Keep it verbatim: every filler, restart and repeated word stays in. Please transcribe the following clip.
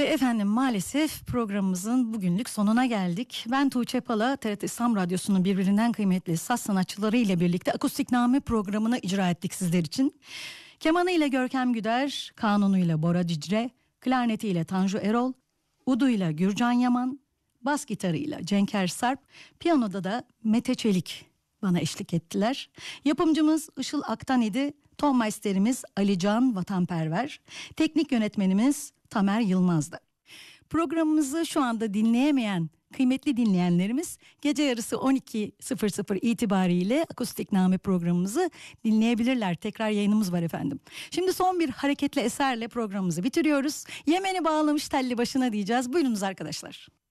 efendim maalesef programımızın bugünlük sonuna geldik. Ben Tuğçe Pala, T R T İslam Radyosu'nun birbirinden kıymetli saz sanatçıları ile birlikte Akustikname programını icra ettik sizler için. Kemanı ile Görkem Güder, kanunu ile Bora Dicre, klarneti ile Tanju Erol, udu ile Gürcan Yaman, bas gitarı ile Cenker Sarp, piyanoda da Mete Çelik bana eşlik ettiler. Yapımcımız Işıl Aktan idi. Ton meisterimiz Alican Vatanperver. Teknik yönetmenimiz Tamer Yılmaz'dı. Programımızı şu anda dinleyemeyen kıymetli dinleyenlerimiz gece yarısı on iki sıfır sıfır itibariyle Akustikname programımızı dinleyebilirler. Tekrar yayınımız var efendim. Şimdi son bir hareketli eserle programımızı bitiriyoruz. Yemeni bağlamış telli başına diyeceğiz. Buyurunuz arkadaşlar.